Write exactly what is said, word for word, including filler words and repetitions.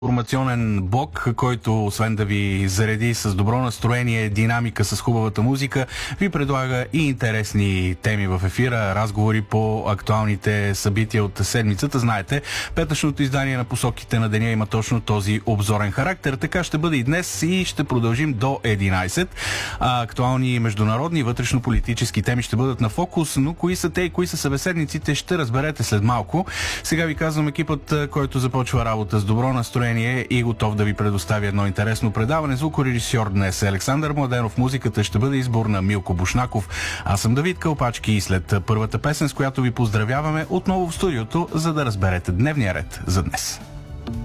информационен блок, който освен да ви зареди с добро настроение, динамика с хубавата музика, ви предлага и интересни теми в ефира, разговори по актуалните събития от седмицата. Знаете, петъчното издание на Посоките на деня има точно този обзорен характер. Така ще бъде и днес и ще продължим до единайсет. А актуални международни вътрешно-политически теми ще бъдат на фокус, но кои са те и кои са събеседниците ще разберете след малко. Сега ви казвам екипът, който започва работа с добро настроение и готов да ви предостави едно интересно предаване. Звукорежисьор днес е Александър Младенов. Музиката ще бъде избор на Милко Бушнаков. Аз съм Давид Кълпачки и след първата песен, с която ви поздравяваме, отново в студиото, за да разберете дневния ред за днес.